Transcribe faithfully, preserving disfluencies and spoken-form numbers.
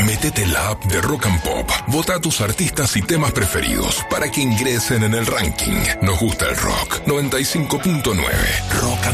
Métete en la app de Rock and Pop, vota a tus artistas y temas preferidos para que ingresen en el ranking. Nos gusta el rock. noventa y cinco punto nueve Rock and